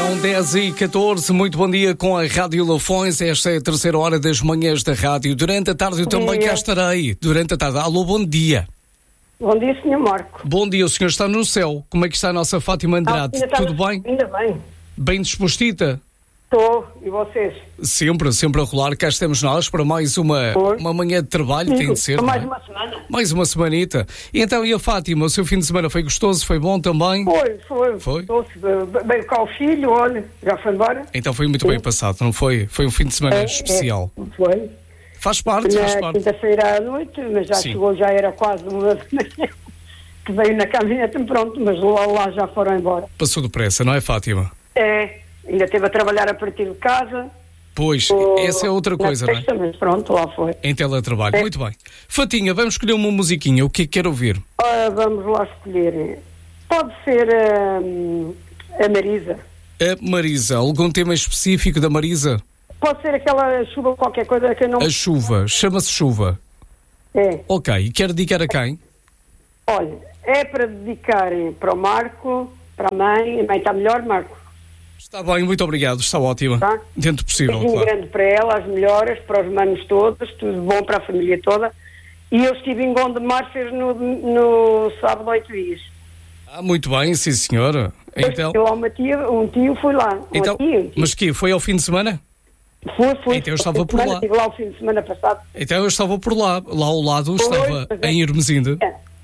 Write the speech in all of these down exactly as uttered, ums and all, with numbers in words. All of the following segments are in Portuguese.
São dez e catorze, muito bom dia com a Rádio Lafões. Esta é a terceira hora das manhãs da rádio. Durante a tarde eu Bom também dia. cá estarei. Durante a tarde. Alô, bom dia. Bom dia, senhor Marco. Bom dia, o senhor está no céu. Como é que está a nossa Fátima Andrade? Ah, ainda está- Tudo bem? Ainda bem. Bem dispostita? Estou. E vocês? Sempre, sempre a rolar. Cá estamos nós para mais uma, Pois. uma manhã de trabalho. Tem de ser, Por não mais é? uma semana. Mais uma semanita. E então, e a Fátima? O seu fim de semana foi gostoso? Foi bom também? Foi, foi. Foi? Trouxe, eh, Veio cá o filho, olha, já foi embora. Então foi muito bem passado, não foi? Foi um fim de semana É, especial. é, foi. Faz parte, faz Na parte. quinta-feira à noite, mas já Sim. chegou, já era quase uma da manhã, que veio na caminhonete, pronto, mas lá, lá já foram embora. Passou depressa, não é, Fátima? É, ainda esteve a trabalhar a partir de casa. Pois, o- essa é outra na coisa, não é? sexta, mas pronto, lá foi. Em teletrabalho. É. Muito bem. Fatinha, vamos escolher uma musiquinha. O que é que quer ouvir? Ora, vamos lá escolher. Pode ser hum, a Marisa. A Marisa. Algum tema específico da Marisa? Pode ser aquela chuva, qualquer coisa que eu não... A chuva. Chama-se chuva. É. Ok. E quer dedicar a quem? Olha, é para dedicarem para o Marco, para a mãe. A mãe está melhor, Marco? Está bem, muito obrigado. Está ótima. Tá. Dentro do possível, Beijinho claro. grande para ela, as melhoras, para os manos todos, tudo bom para a família toda. E eu estive em Gondomar, fez no, no sábado oito dias. Ah, muito bem, sim senhora. Então, Eu lá uma tia, um tio fui lá. Uma então tia, um tio. mas que foi ao fim de semana? Fui, fui. então eu estava Fim de por semana, lá. Estive lá o fim de semana passado. Então eu estava por lá. Lá ao lado, Pois, estava pois é. em Hermesinde.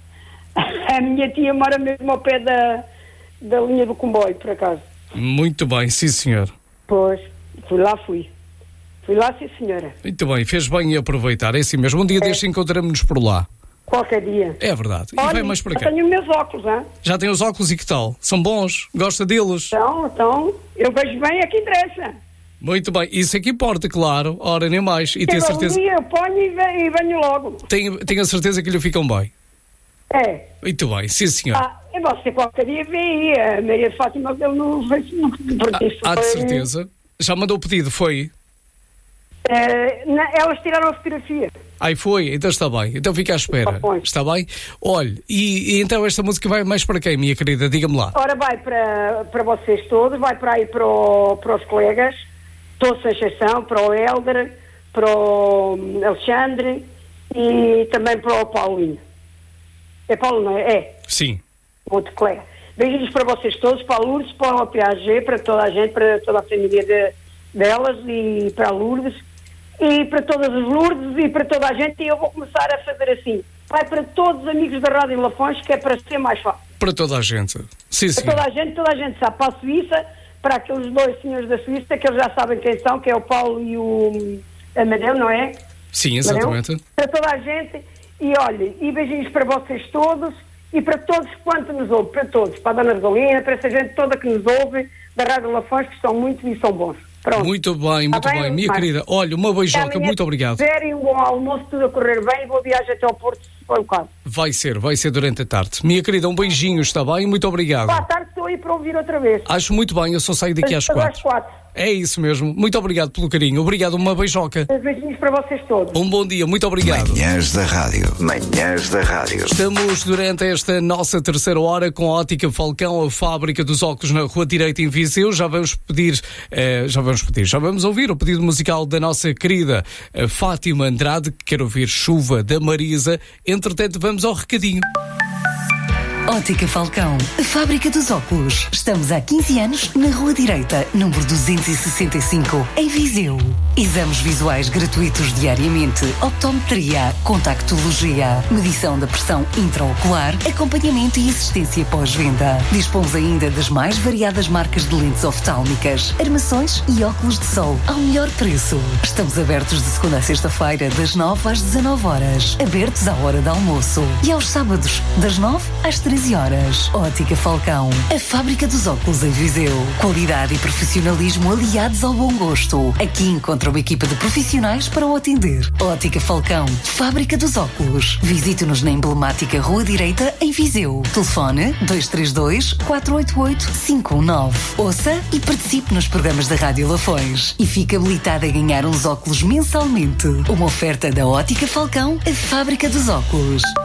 A minha tia mora mesmo ao pé da, da linha do comboio, por acaso. Muito bem, sim senhor. Pois, fui lá, fui. Fui lá, sim, senhora. Muito bem, fez bem em aproveitar. É assim mesmo. Um dia deste encontramos-nos por lá. Qualquer dia. É verdade. E Olha, vai mais para eu cá. tenho os meus óculos, hein? Já tem os óculos e que tal? São bons? Gosta deles? Então, então, eu vejo bem, é que interessa. Muito bem. Isso é que importa, claro. Ora, nem mais. E tenho Chega um certeza... dia, eu ponho e venho, e venho logo. Tenho, tenho a certeza que lhe ficam bem. É. Muito bem, sim senhor. Ah, e você qualquer dia vê aí, a Maria de Fátima dele no Facebook. Porque isso Há de foi- certeza. Já mandou o pedido, foi? Eh, na- elas tiraram a fotografia. Aí foi, então está bem. Então fica à espera. Ah, pois. Está bem? Olha, e, e então esta música vai mais para quem, minha querida? Diga-me lá. Ora, vai para, para vocês todos, vai para aí para, o- para os colegas, todos sem exceção, para o Helder, para o hum, Alexandre e também para o Paulinho. É Paulo, não é? É, Sim. outro colega. Beijinhos para vocês todos, para a Lourdes, para o P A G, para toda a gente, para toda a família de- delas e para a Lourdes e para todas as Lourdes e para toda a gente. E eu vou começar a fazer assim. Vai para todos os amigos da Rádio Lafões, que é para ser mais fácil. Para toda a gente. Sim, Para senhor. toda a gente, toda a gente sabe. Para a Suíça, para aqueles dois senhores da Suíça, que eles já sabem quem são, que é o Paulo e o hum, Amadeu, não é? Sim, exatamente. Amadeu? Para toda a gente. E olha, e beijinhos para vocês todos e para todos quanto nos ouvem, para todos. Para a Dona Rosalina, para essa gente toda que nos ouve, da Rádio Lafões, que são muito e são bons. Pronto. Muito bem, muito Tá bem, bem. Minha Marcos? querida, olha, uma beijoca, Amanhã, muito obrigado. se tiverem um bom almoço, tudo a correr bem, e boa viagem até ao Porto, se for o caso. Vai ser, vai ser durante a tarde. Minha querida, um beijinho, está bem? Muito obrigado. À tarde estou aí para ouvir outra vez. Acho muito bem, eu só saio daqui às Às quatro. quatro. É isso mesmo. Muito obrigado pelo carinho. Obrigado, uma beijoca. Beijinhos para vocês todos. Um bom dia, muito obrigado. Manhãs da Rádio. Manhãs da Rádio. Estamos durante esta nossa terceira hora com a Ótica Falcão, a fábrica dos óculos na Rua Direita em Viseu. Já vamos pedir, eh, já vamos pedir, já vamos ouvir o pedido musical da nossa querida eh, Fátima Andrade, que quer ouvir Chuva da Marisa. Entretanto, vamos ao recadinho. Ótica Falcão, a fábrica dos óculos. Estamos há quinze anos na Rua Direita, número duzentos e sessenta e cinco, em Viseu. Exames visuais gratuitos diariamente, optometria, contactologia, medição da pressão intraocular, acompanhamento e assistência pós-venda. Dispomos ainda das mais variadas marcas de lentes oftálmicas, armações e óculos de sol ao melhor preço. Estamos abertos de segunda a sexta-feira, das nove às dezanove horas. Abertos à hora de almoço. E aos sábados, das nove às treze horas. Ótica Falcão, a fábrica dos óculos em Viseu. Qualidade e profissionalismo aliados ao bom gosto. Aqui encontra uma equipa de profissionais para o atender. Ótica Falcão, fábrica dos óculos. Visite-nos na emblemática Rua Direita, em Viseu. Telefone dois três dois, quatro oito oito, cinco um nove. Ouça e participe nos programas da Rádio Lafões. E fique habilitado a ganhar uns óculos mensalmente. Uma oferta da Ótica Falcão, a fábrica dos óculos.